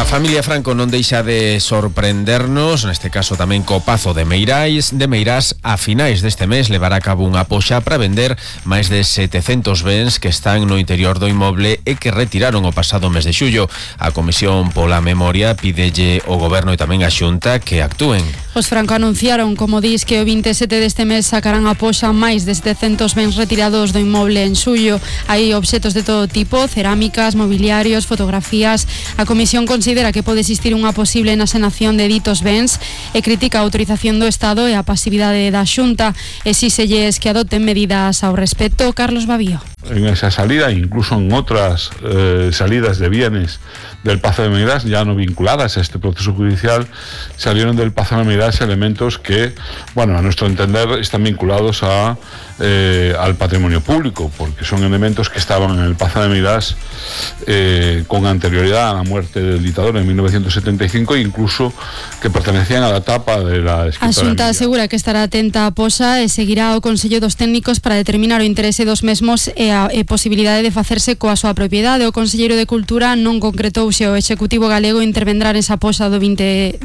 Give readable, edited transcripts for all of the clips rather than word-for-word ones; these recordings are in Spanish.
A familia Franco non deixa de sorprendernos, neste caso tamén co Pazo de Meirás. A finais deste mes levará a cabo unha poxa para vender máis de 700 bens que están no interior do inmoble e que retiraron o pasado mes de xullo. A Comisión pola Memoria pídelle ao Goberno e tamén a Xunta que actúen. Os Franco anunciaron, como dis, que o 27 deste mes sacarán a poxa máis de 700 bens retirados do inmoble en xullo. Hai obxetos de todo tipo, cerámicas, mobiliarios, fotografías. A Comisión considera que pode existir unha posible enaxenación de ditos bens e critica a autorización do Estado e a pasividade da Xunta. Exíxelles que adopten medidas ao respecto. Carlos Babío. En esa salida, incluso en otras salidas de bienes del Pazo de Meirás, ya no vinculadas a este proceso judicial, salieron del Pazo de Meirás elementos que, bueno, a nuestro entender están vinculados al patrimonio público, porque son elementos que estaban en el Pazo de Meirás con anterioridad a la muerte del dictador en 1975 e incluso que pertenecían a la etapa de la escritora. A Xunta asegura que estará atenta a poxa e seguirá o Consello dos Técnicos para determinar o interese dos mesmos e a posibilidade de facerse coa súa propiedade. O Conselleiro de Cultura non concretou se o Executivo galego intervendrá nesa poxa do 27.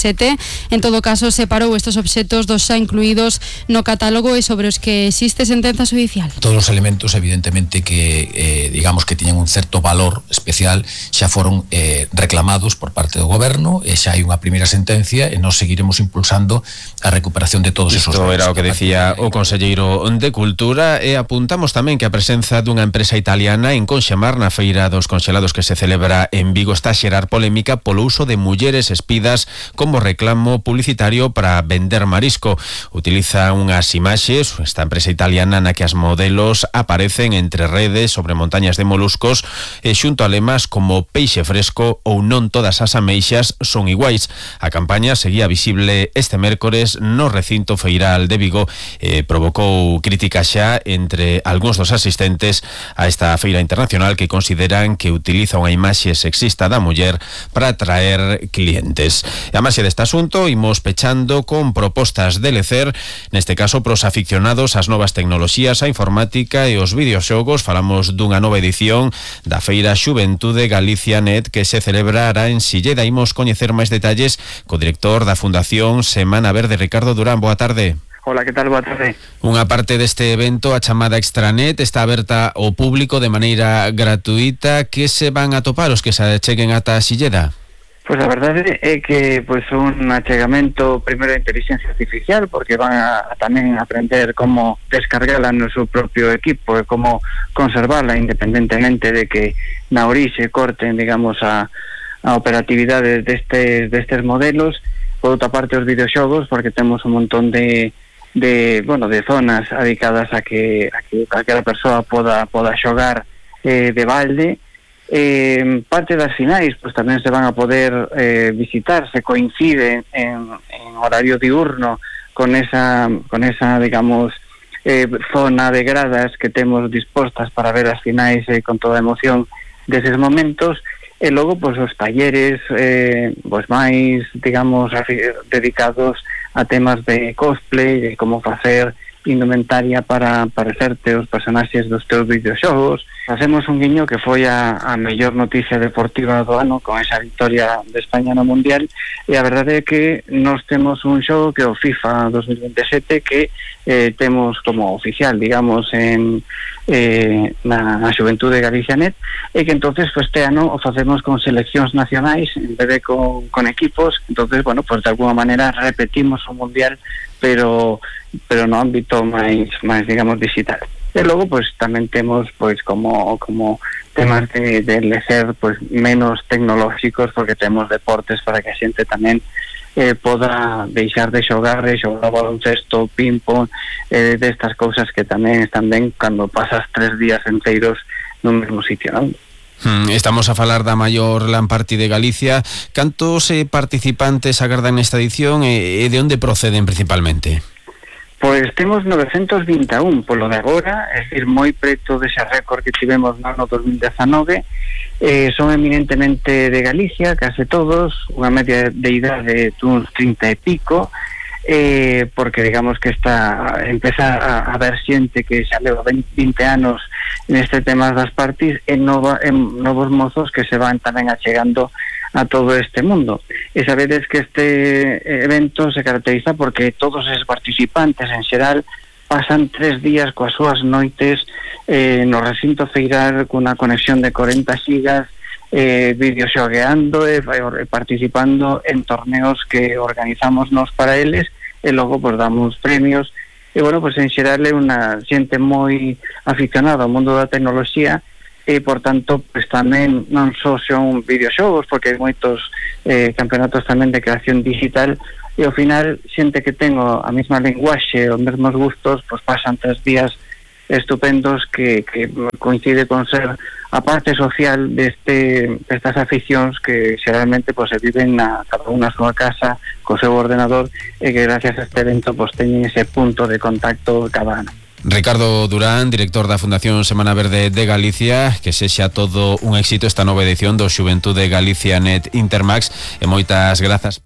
En todo caso, separou estes obxetos dos xa incluídos no catálogo e sobre os que existe sentenza judicial. Todos os elementos, evidentemente, que digamos que tiñan un certo valor especial xa foron reclamados por parte do Goberno e xa hai unha primeira sentencia e nós seguiremos impulsando a recuperación de todos esos bens. Isto era o que decía o Conselleiro de Cultura e apuntamos tamén que a presenza dunha empresa italiana en Conxamar na Feira dos Conxelados que se celebra en Vigo está a xerar polémica polo uso de mulleres espidas como reclamo publicitario para vender marisco. Utiliza unhas imaxes, esta empresa italiana, na que as modelos aparecen entre redes sobre montañas de moluscos e xunto a lemas como peixe fresco ou non todas as ameixas son iguais. A campaña seguía visible este mércores no recinto feiral de Vigo e provocou crítica xa entre algúns dos asistentes a esta feira internacional que consideran que utiliza unha imaxe sexista da muller para atraer clientes. E a máis deste asunto imos pechando con propostas de lecer, neste caso pros aficionados ás novas tecnoloxías, a informática e os videoxogos. Falamos dunha nova edición da Feira Xuventude Galicia Net que se celebrará en Silleda. Imos coñecer máis detalles co director da Fundación Semana Verde, Ricardo Durán. Boa tarde. Hola, que tal? Boa tarde. Unha parte deste evento, a chamada Extranet, está aberta ao público de maneira gratuita. Que se van a topar os que se cheguen ata Silleda? Pois a verdade é que un achegamento primeiro de inteligencia artificial, porque van a tamén aprender como descargala no seu propio equipo e como conservala independentemente de que na orixe corten, digamos, a operatividade destes modelos. Por outra parte, os videoxogos, porque temos un montón de zonas dedicadas a que calquera persoa poda xogar de balde. Parte das finais pois tamén se van a poder visitar, se coincide en horario diurno con esa digamos zona de gradas que temos dispostas para ver as finais con toda a emoción deses momentos. E logo pois os talleres máis, digamos, dedicados a temas de cosplay, de como facer indumentaria para parecerte os personaxes dos teus videoxogos. Facemos un guiño que foi a mellor noticia deportiva do ano con esa victoria de España no Mundial, e a verdade é que nós temos un xogo que é o FIFA 2027 que temos como oficial, digamos, na Xuventude Galicia Net, e que entonces este ano o facemos con seleccións nacionais en vez de con equipos. Entonces, bueno, pues de alguna maneira repetimos o Mundial, pero no ámbito máis digamos digital. E logo pois tamén temos pois como temas de lecer pois menos tecnolóxicos, porque temos deportes para que a xente tamén poda deixar de xogar baloncesto, ping-pong, destas cousas que tamén están ben cando pasas 3 días enteiros no mesmo sitio, non? Estamos a falar da maior LAN Party de Galicia. Cantos participantes agardan nesta edición e de onde proceden principalmente? Pois temos 921 polo de agora, é dicir, moi preto dese récord que tivemos no ano 2019. Son eminentemente de Galicia, case todos, unha media de idade duns 30 e pico, porque digamos que empeza a haber xente que xa leva 20 anos neste tema das parties e novos mozos que se van tamén achegando a todo este mundo. E sabedes que este evento se caracteriza porque todos os participantes en xeral pasan 3 días coas súas noites no recinto feiral cunha conexión de 40 xigas, videoxogueando e participando en torneos que organizamos nos para eles, e logo pues damos premios. E bueno, pues en xeral é unha xente moi aficionada ao mundo da tecnoloxía, e por tanto pues tamén non só son videoxogos, porque hai moitos campeonatos tamén de creación digital, e ao final xente que tengo a mesma linguaxe, os mesmos gustos, pues pasan 3 días estupendos que coincide con ser a parte social destas aficións que xeralmente pues, se viven cada unha na súa casa co seu ordenador, e que gracias a este evento pues, teñen ese punto de contacto cada ano. Ricardo Durán, director da Fundación Semana Verde de Galicia, que sexa todo un éxito esta nova edición do Xuventude Galicia Net Intermax, e moitas grazas.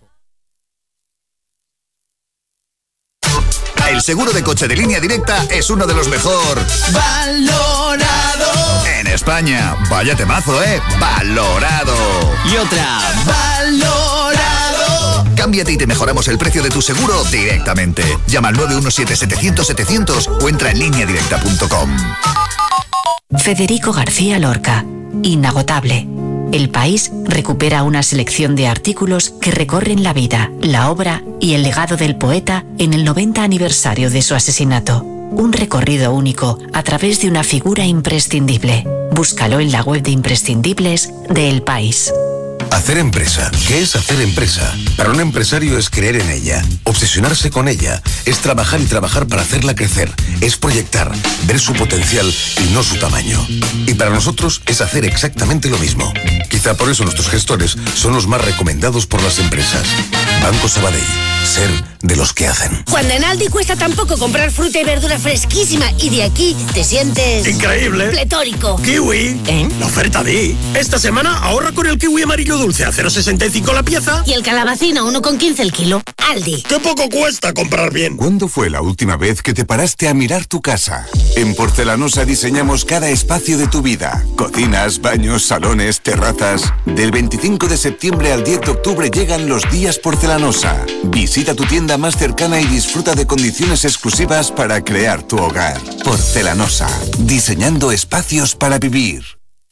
El seguro de coche de Línea Directa es uno de los mejor valorado en España. Vaya temazo, valorado. Y otra, valorado. Cámbiate y te mejoramos el precio de tu seguro directamente. Llama al 917-700-700 o entra en lineadirecta.com. Federico García Lorca, inagotable. El País recupera una selección de artículos que recorren la vida, la obra y el legado del poeta en el 90 aniversario de su asesinato. Un recorrido único a través de una figura imprescindible. Búscalo en la web de imprescindibles de El País. Hacer empresa. ¿Qué es hacer empresa? Para un empresario es creer en ella, obsesionarse con ella, es trabajar y trabajar para hacerla crecer, es proyectar, ver su potencial y no su tamaño. Y para nosotros es hacer exactamente lo mismo. Quizá por eso nuestros gestores son los más recomendados por las empresas. Banco Sabadell. Ser de los que hacen. Cuando en Aldi cuesta tan poco comprar fruta y verdura fresquísima y de aquí te sientes... ¡increíble! ¡Pletórico! ¡Kiwi! La oferta de... Esta semana ahorra con el kiwi amarillo dulce a 0,65 la pieza. Y el calabacín a 1,15 el kilo. Aldi. ¡Qué poco cuesta comprar bien! ¿Cuándo fue la última vez que te paraste a mirar tu casa? En Porcelanosa diseñamos cada espacio de tu vida. Cocinas, baños, salones, terrazas. Del 25 de septiembre al 10 de octubre llegan los días Porcelanosa. Visita tu tienda más cercana y disfruta de condiciones exclusivas para crear tu hogar. Porcelanosa. Diseñando espacios para vivir.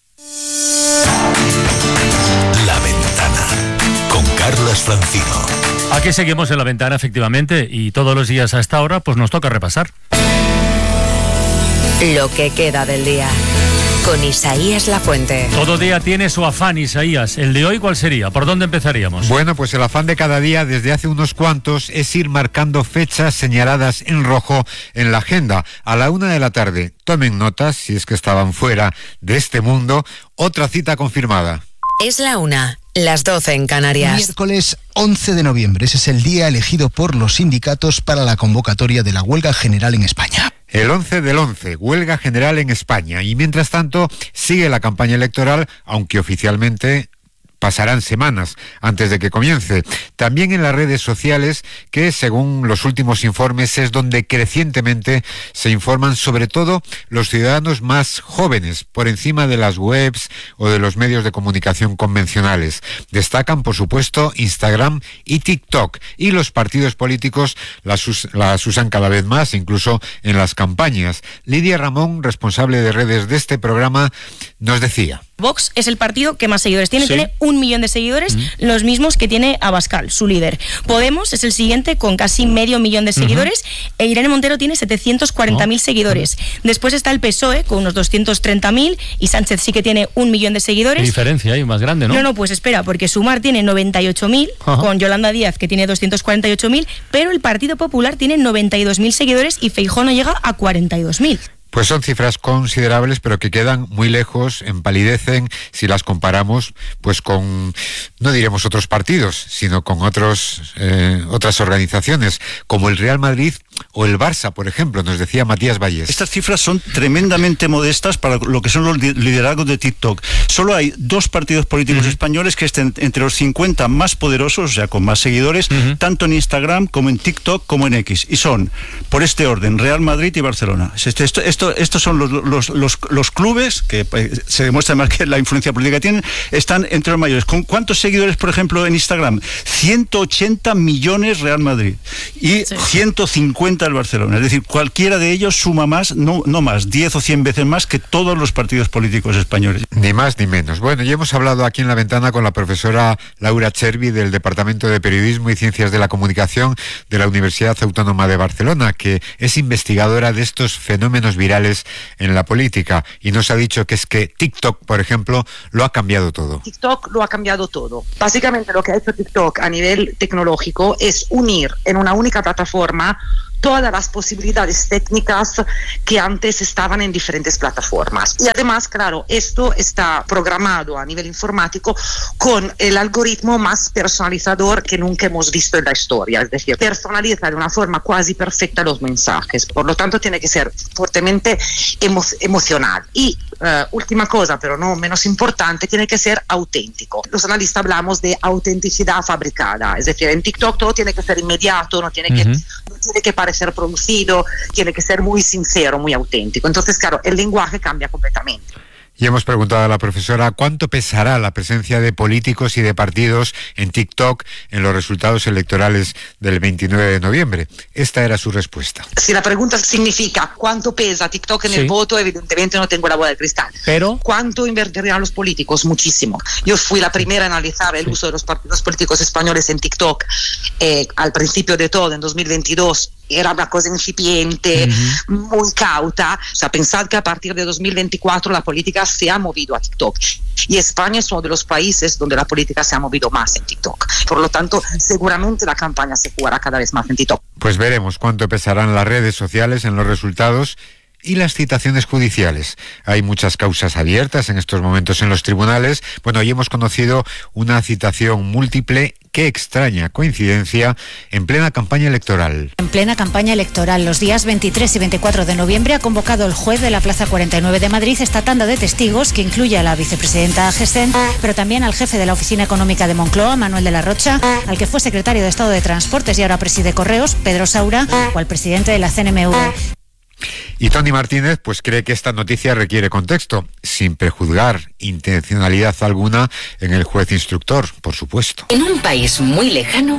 La Ventana, con Carlos Francino. Aquí seguimos en La Ventana, efectivamente, y todos los días a esta hora pues nos toca repasar lo que queda del día con Isaías Lafuente. Todo día tiene su afán, Isaías. ¿El de hoy cuál sería? ¿Por dónde empezaríamos? Bueno, pues el afán de cada día desde hace unos cuantos es ir marcando fechas señaladas en rojo en la agenda. A la 1 de la tarde, tomen notas, si es que estaban fuera de este mundo, otra cita confirmada. Es la 1, las 12 en Canarias. Miércoles 11 de noviembre, ese es el día elegido por los sindicatos para la convocatoria de la huelga general en España. El 11 del 11, huelga general en España. Y mientras tanto, sigue la campaña electoral, aunque oficialmente pasarán semanas antes de que comience. También en las redes sociales, que según los últimos informes es donde crecientemente se informan sobre todo los ciudadanos más jóvenes, por encima de las webs o de los medios de comunicación convencionales. Destacan, por supuesto, Instagram y TikTok, y los partidos políticos las usan cada vez más, incluso en las campañas. Lidia Ramón, responsable de redes de este programa, nos decía: Vox es el partido que más seguidores tiene, ¿sí? Tiene 1 millón de seguidores, los mismos que tiene Abascal, su líder. Podemos es el siguiente con casi 500.000 de seguidores, e Irene Montero tiene 740.000 seguidores. Después está el PSOE con unos 230.000 y Sánchez sí que tiene 1 millón de seguidores. ¿Qué diferencia hay más grande, no? No, pues espera, porque Sumar tiene 98.000, con Yolanda Díaz que tiene 248.000, pero el Partido Popular tiene 92.000 seguidores y Feijóo no llega a 42.000. Pues son cifras considerables, pero que quedan muy lejos, empalidecen si las comparamos pues con, no diremos otros partidos, sino con otras organizaciones, como el Real Madrid o el Barça, por ejemplo, nos decía Matías Valles. Estas cifras son tremendamente modestas para lo que son los liderazgos de TikTok. Solo hay 2 partidos políticos españoles que estén entre los 50 más poderosos, o sea, con más seguidores, tanto en Instagram como en TikTok como en X. Y son, por este orden, Real Madrid y Barcelona. Esto estos son los clubes, que se demuestra más que la influencia política que tienen, están entre los mayores. ¿Con cuántos seguidores, por ejemplo, en Instagram? 180 millones Real Madrid y 150 el Barcelona. Es decir, cualquiera de ellos suma más, no más, 10 o 100 veces más que todos los partidos políticos españoles. Ni más ni menos. Bueno, ya hemos hablado aquí en La Ventana con la profesora Laura Chervi del Departamento de Periodismo y Ciencias de la Comunicación de la Universidad Autónoma de Barcelona, que es investigadora de estos fenómenos virales en la política, y nos ha dicho que es que TikTok, por ejemplo, lo ha cambiado todo. TikTok lo ha cambiado todo. Básicamente lo que ha hecho TikTok a nivel tecnológico es unir en una única plataforma todas las posibilidades técnicas que antes estaban en diferentes plataformas. Y además, claro, esto está programado a nivel informático con el algoritmo más personalizador que nunca hemos visto en la historia. Es decir, personaliza de una forma casi perfecta los mensajes. Por lo tanto, tiene que ser fuertemente emocional. Y última cosa, pero no menos importante, tiene que ser auténtico. Los analistas hablamos de autenticidad fabricada. Es decir, en TikTok todo tiene que ser inmediato, no tiene que parecer producido, tiene que ser muy sincero, muy auténtico. Entonces, claro, el lenguaje cambia completamente. Y hemos preguntado a la profesora cuánto pesará la presencia de políticos y de partidos en TikTok en los resultados electorales del 29 de noviembre. Esta era su respuesta. Si la pregunta significa cuánto pesa TikTok en el voto, evidentemente no tengo la bola de cristal. Pero ¿cuánto invertirían los políticos? Muchísimo. Yo fui la primera a analizar el uso de los partidos políticos españoles en TikTok al principio de todo, en 2022. Era una cosa incipiente, muy cauta. O sea, pensad que a partir de 2024 la política se ha movido a TikTok. Y España es uno de los países donde la política se ha movido más en TikTok. Por lo tanto, seguramente la campaña se jugará cada vez más en TikTok. Pues veremos cuánto pesarán las redes sociales en los resultados y las citaciones judiciales. Hay muchas causas abiertas en estos momentos en los tribunales. Bueno, hoy hemos conocido una citación múltiple. Qué extraña coincidencia en plena campaña electoral. En plena campaña electoral, los días 23 y 24 de noviembre ha convocado el juez de la Plaza 49 de Madrid esta tanda de testigos que incluye a la vicepresidenta Gesen, pero también al jefe de la Oficina Económica de Moncloa, Manuel de la Rocha, al que fue secretario de Estado de Transportes y ahora preside Correos, Pedro Saura, o al presidente de la CNMV. Y Tony Martínez pues cree que esta noticia requiere contexto, sin prejuzgar intencionalidad alguna en el juez instructor, por supuesto. En un país muy lejano,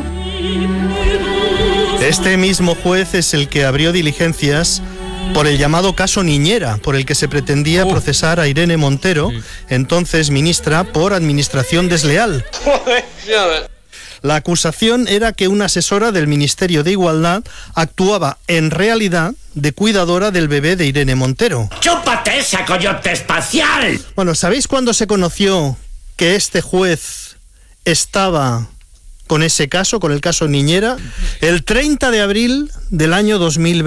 este mismo juez es el que abrió diligencias por el llamado caso Niñera, por el que se pretendía procesar a Irene Montero, entonces ministra, por administración desleal. La acusación era que una asesora del Ministerio de Igualdad actuaba en realidad de cuidadora del bebé de Irene Montero. ¡Chúpate esa coyote espacial! Bueno, ¿sabéis cuándo se conoció que este juez estaba con ese caso, con el caso Niñera? El 30 de abril del año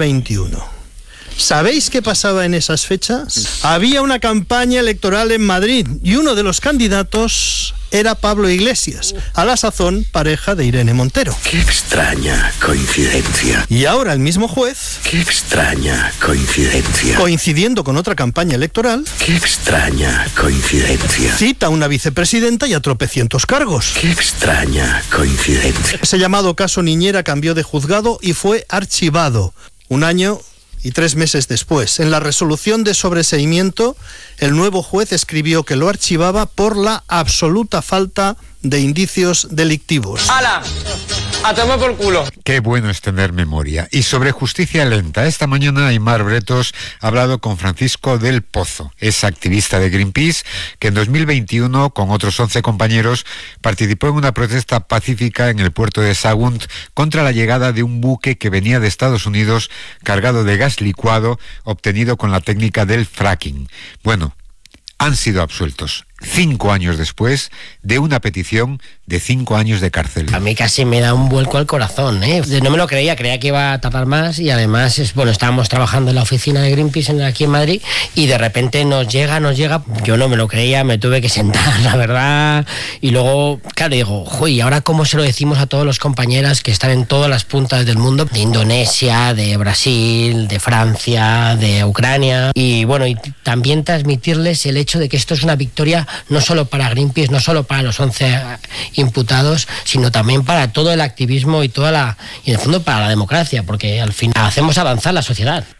2021. ¿Sabéis qué pasaba en esas fechas? Había una campaña electoral en Madrid y uno de los candidatos era Pablo Iglesias, a la sazón pareja de Irene Montero. ¡Qué extraña coincidencia! Y ahora el mismo juez... ¡Qué extraña coincidencia! Coincidiendo con otra campaña electoral... ¡Qué extraña coincidencia! Cita a una vicepresidenta y a tropecientos cargos. ¡Qué extraña coincidencia! Ese llamado caso Niñera cambió de juzgado y fue archivado. 1 año y 3 meses después, en la resolución de sobreseimiento, el nuevo juez escribió que lo archivaba por la absoluta falta de indicios delictivos. ¡Hala! ¡A tomar por culo! Qué bueno es tener memoria. Y sobre justicia lenta, esta mañana Aymar Bretos ha hablado con Francisco del Pozo, es activista de Greenpeace, que en 2021, con otros 11 compañeros, participó en una protesta pacífica en el puerto de Sagunt contra la llegada de un buque que venía de Estados Unidos cargado de gas licuado obtenido con la técnica del fracking. Bueno, han sido absueltos 5 años después de una petición de 5 años de cárcel. A mí casi me da un vuelco al corazón, ¿eh? No me lo creía que iba a tardar más y además, estábamos trabajando en la oficina de Greenpeace aquí en Madrid y de repente nos llega, yo no me lo creía, me tuve que sentar, la verdad, y luego, claro, digo, ¿y ahora cómo se lo decimos a todos los compañeras que están en todas las puntas del mundo? De Indonesia, de Brasil, de Francia, de Ucrania, y bueno, y también transmitirles el hecho de que esto es una victoria no solo para Greenpeace, no solo para los 11 imputados, sino también para todo el activismo y en el fondo para la democracia, porque al final hacemos avanzar la sociedad.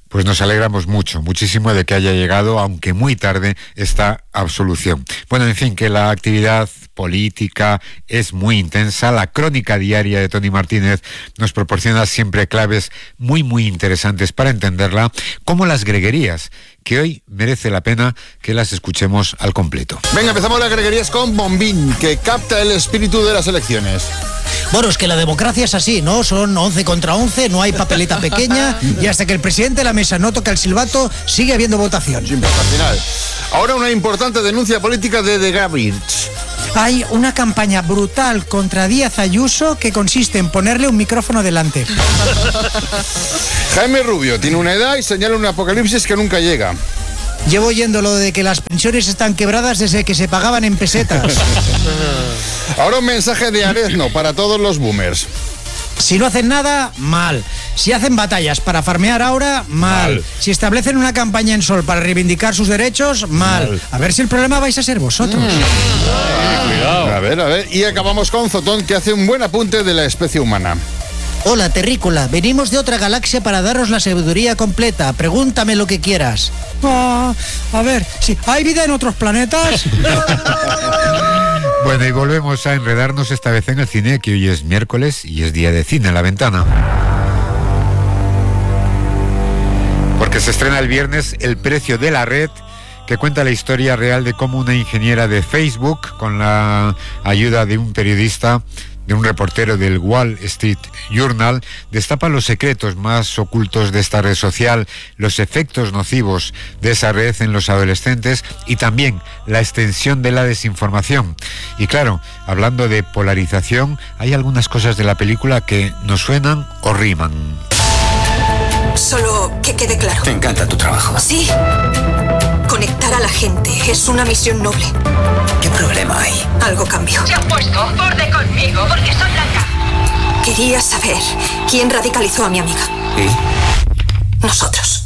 Pues nos alegramos muchísimo de que haya llegado, aunque muy tarde, esta absolución. Bueno, en fin, que la actividad política es muy intensa. La crónica diaria de Tony Martínez nos proporciona siempre claves muy interesantes para entenderla, como las greguerías, que hoy merece la pena que las escuchemos al completo. Venga, empezamos las greguerías con Bombín, que capta el espíritu de las elecciones. Bueno, es que la democracia es así, ¿no? Son 11 contra 11, no hay papeleta pequeña y hasta que el presidente de la mesa no toca el silbato, sigue habiendo votación. Sin al final. Ahora una importante denuncia política de The Gavirs. Hay una campaña brutal contra Díaz Ayuso que consiste en ponerle un micrófono delante. Jaime Rubio tiene una edad y señala un apocalipsis que nunca llega. Llevo oyendo lo de que las pensiones están quebradas desde que se pagaban en pesetas. Ahora un mensaje de Arezno para todos los boomers. Si no hacen nada, mal. Si hacen batallas para farmear ahora, mal. Si establecen una campaña en Sol para reivindicar sus derechos, mal. A ver si el problema vais a ser vosotros. Cuidado. A ver. Y acabamos con Zotón, que hace un buen apunte de la especie humana. Hola, terrícola. Venimos de otra galaxia para daros la sabiduría completa. Pregúntame lo que quieras. A ver, si ¿hay vida en otros planetas? Bueno, y volvemos a enredarnos esta vez en el cine, que hoy es miércoles y es día de cine en la ventana. Porque se estrena el viernes El precio de la red, que cuenta la historia real de cómo una ingeniera de Facebook, con la ayuda de un periodista, de un reportero del Wall Street Journal, destapa los secretos más ocultos de esta red social, los efectos nocivos de esa red en los adolescentes y también la extensión de la desinformación. Y claro, hablando de polarización, hay algunas cosas de la película que nos suenan o riman. Solo que quede claro. Te encanta tu trabajo. Sí. Conectar a la gente es una misión noble. ¿Qué problema hay? Algo cambió. Se ha puesto borde conmigo porque soy blanca. Quería saber quién radicalizó a mi amiga. ¿Y? Nosotros.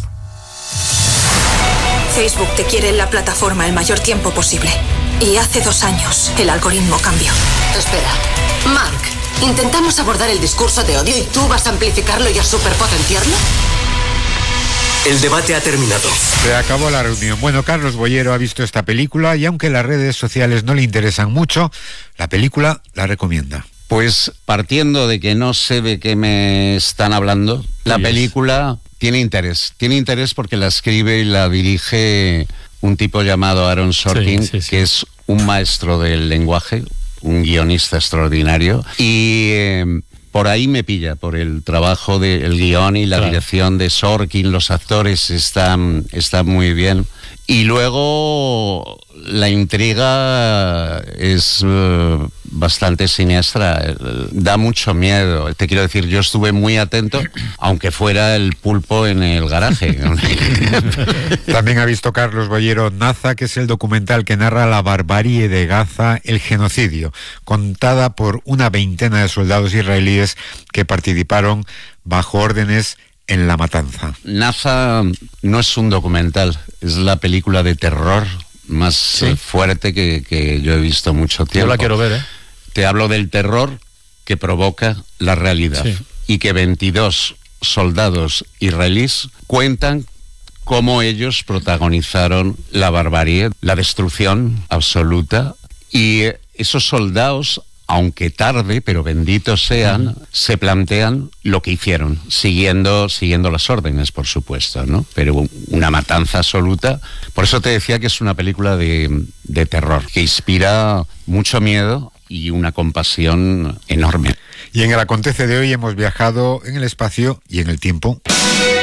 Facebook te quiere en la plataforma el mayor tiempo posible. Y hace 2 años el algoritmo cambió. Espera. Mark, intentamos abordar el discurso de odio y tú vas a amplificarlo y a superpotenciarlo. El debate ha terminado. Se acabó la reunión. Bueno, Carlos Boyero ha visto esta película y aunque las redes sociales no le interesan mucho, la película la recomienda. Pues partiendo de que no sé de qué me están hablando, la película tiene interés. Tiene interés porque la escribe y la dirige un tipo llamado Aaron Sorkin, que es un maestro del lenguaje, un guionista extraordinario. Y por ahí me pilla, por el trabajo del guión y la dirección de Sorkin, los actores están muy bien. Y luego la intriga es bastante siniestra, da mucho miedo. Te quiero decir, yo estuve muy atento, aunque fuera el pulpo en el garaje. También ha visto Carlos Boyero Naza, que es el documental que narra la barbarie de Gaza, el genocidio, contada por una veintena de soldados israelíes que participaron bajo órdenes en la matanza. Naza no es un documental, es la película de terror más fuerte que yo he visto mucho tiempo. Yo la quiero ver, ¿eh? Te hablo del terror que provoca la realidad y que 22 soldados israelíes cuentan cómo ellos protagonizaron la barbarie, la destrucción absoluta, y esos soldados, aunque tarde, pero benditos sean, se plantean lo que hicieron, siguiendo las órdenes, por supuesto, ¿no? Pero una matanza absoluta. Por eso te decía que es una película de terror, que inspira mucho miedo y una compasión enorme. Y en el Acontece de hoy hemos viajado en el espacio y en el tiempo.